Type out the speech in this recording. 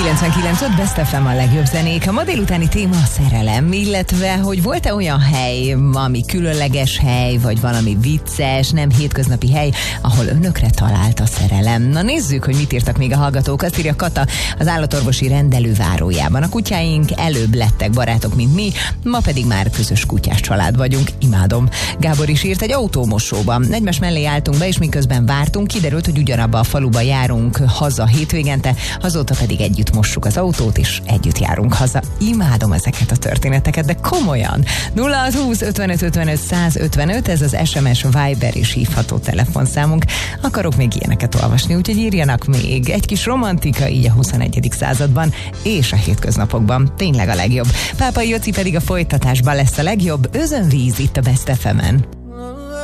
99.5 Best FM a legjobb zenék. A ma délutáni téma a szerelem, illetve hogy volt-e olyan hely, ami különleges hely, vagy valami vicces, nem hétköznapi hely, ahol önökre talált a szerelem. Na nézzük, hogy mit írtak még a hallgatók. Azt írja Kata az állatorvosi rendelővárójában. A kutyáink előbb lettek barátok, mint mi, ma pedig már közös kutyás család vagyunk. Imádom. Gábor is írt, egy autómosóban. Egymás mellé álltunk be, és miközben vártunk, kiderült, hogy ugyanabba a faluba járunk haza hétvégente, azóta pedig együtt mossuk az autót, és együtt járunk haza. Imádom ezeket a történeteket, de komolyan. 0620 55 55 155, ez az SMS, Viber és hívható telefonszámunk. Akarok még ilyeneket olvasni, úgyhogy írjanak még. Egy kis romantika így a 21. században és a hétköznapokban. Tényleg a legjobb. Pápai Joci pedig a folytatásban lesz a legjobb. Özönvíz itt a Best FM-en.